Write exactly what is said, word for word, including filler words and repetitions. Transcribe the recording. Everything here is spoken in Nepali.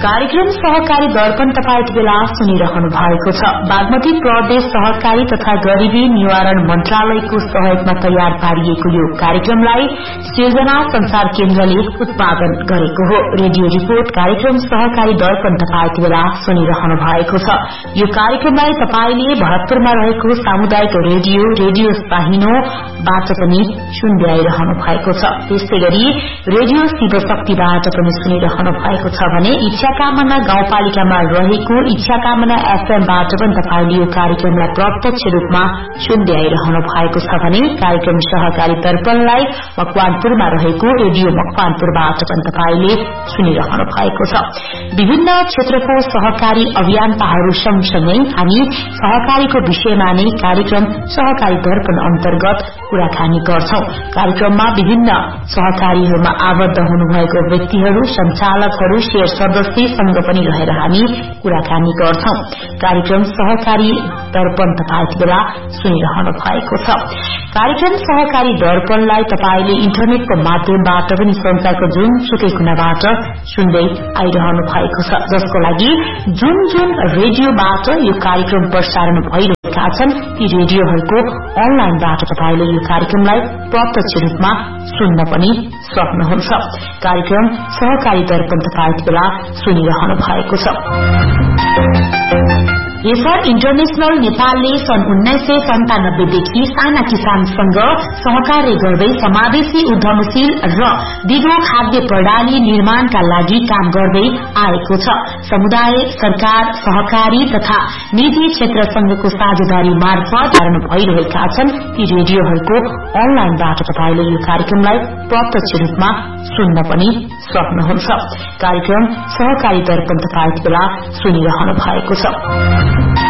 कार्यक्रम सहकारी दर्पण तपाईँ यति बेला सुनिरहनु भएको छ। बागमती प्रदेश सहकारी तथा गरीबी निवारण मन्त्रालयको सहयोगमा तयार पारिएको यो कार्यक्रमलाई सिर्जना संसार केन्द्रले उत्पादन गरेको हो। रेडियो रिपोर्ट कार्यक्रम सहकारी दर्पण तपाईँ यति बेला सुनिरहनु भएको छ। यो कार्यक्रमलाई तपाईले भरतपुरमा रहेको सामुदायिक रेडियो रेडियो साहिनोबाट पनि सुन्दै आइरहनु भएको छ। त्यस्तै गरी रेडियो शिवशक्तिबाट पनि सुनिरहनु भएको छ भने इच्छाकामना गाउँपालिकामा रहेको इच्छाकामना एफएमबाट पनि तपाईले यो कार्यक्रमलाई प्रत्यक्ष रूपमा सुन्दै आइरहनु भएको छ भने कार्यक्रम सहकारी दर्पणलाई मकवानपुरमा रहेको रेडियो मकवानपुरबाट पनि तपाईले सुनिरहनु भएको छ। विभिन्न क्षेत्रको सहकारी अभियन्ताहरू सँगसँगै हामी सहकारीको विषयमा नै कार्यक्रम सहकारी दर्पण अन्तर्गत कुराकानी गर्छौं। कार्यक्रममा विभिन्न सहकारीहरूमा आबद्ध हुनुभएको व्यक्तिहरू, संचालकहरू, शेयर सदस्यसँग पनि रहेर हामी कुराकानी गर्छौं। कार्यक्रम सहकारी दर्पण तपाईँ यति बेला सुनिरहनु भएको छ। कार्यक्रम सहकारी दर्पणलाई तपाईले इन्टरनेटको माध्यमबाट पनि संसारको जुनसुकै कुनाबाट सुन्दै आइरहनु भएको छ, जसको लागि जुन जुन रेडियोबाट यो कार्यक्रम प्रसारण भइरहेका छन् ती रेडियोहरूको अनलाइनबाट तपाईले यो कार्यक्रमलाई प्रत्यक्ष रूपमा सुन्न पनि सक्नुहुन्छ। कार्यक्रम सहकारी दर्पण तपाईँ यति बेला सुनिरहनु भएको छ। एफर इन्टरनेशनल नेपालले सन् उन्नाइस सय सन्तानब्बेदेखि साना किसानसँग सहकार्य गर्दै समावेशी उद्यमशील र दिगो खाद्य प्रणाली निर्माणका लागि काम गर्दै आएको छ। समुदाय, सरकार, सहकारी तथा निजी क्षेत्रसँगको साझेदारी मार्फत धारण भइरहेका छन् ती रेडियोहरूको अनलाइनबाट तपाईले यो कार्यक्रमलाई प्रत्यक्ष रूपमा सुन्न पनि सक्नुहुन्छ। कार्यक्रम सहकारी दर्पण तपाईँ यति बेला सुनिरहनु भएको छ।